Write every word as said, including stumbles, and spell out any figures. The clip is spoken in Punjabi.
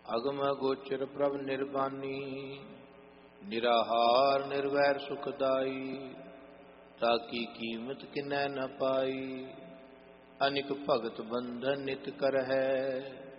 ਅਗਮ ਗੋਚਰ ਪ੍ਰਭ ਨਿਰਬਾਨੀ, ਨਿਰਾਹਾਰ ਨਿਰਵੈਰ ਸੁਖਦਾਈ। ਤਾਕੀ ਕੀਮਤ ਕਿਨੈ ਨ ਪਾਈ, ਅਨਿਕ ਭਗਤ ਬੰਧਨ ਨਿਤ ਕਰਹਿ।